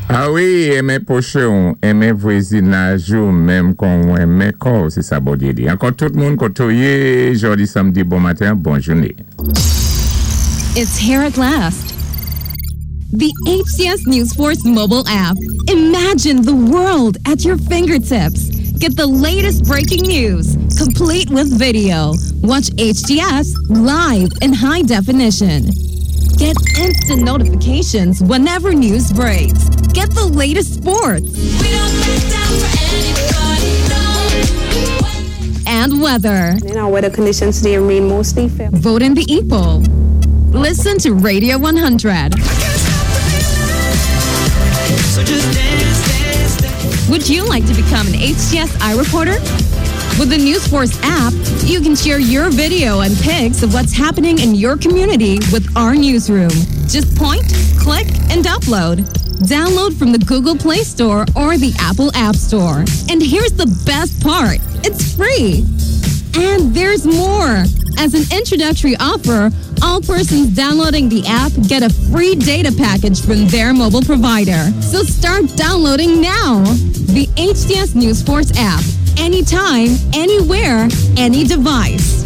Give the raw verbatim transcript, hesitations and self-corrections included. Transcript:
Ah oui, aimer pochon, aimer voisinage, même qu'on aimer corps, c'est ça, bon Dieu. Encore tout le monde, côtoyé, jeudi, samedi, bon matin, bonne journée. It's here at last. The H C S News Force mobile app. Imagine the world at your fingertips. Get the latest breaking news, complete with video. Watch H G S live in high definition. Get instant notifications whenever news breaks. Get the latest sports. We don't let down for anybody, no. And weather. In our weather conditions today remain mostly fair. Vote in the E P O L. Listen to Radio one hundred. So just dance, dance, dance. Would you like to become an H C S iReporter? With the News Force app, you can share your video and pics of what's happening in your community with our newsroom. Just point, click, and upload. Download from the Google Play Store or the Apple App Store. And here's the best part. It's free. And there's more. As an introductory offer, all persons downloading the app get a free data package from their mobile provider. So start downloading now. The H C S News Force app. Anytime, anywhere, any device.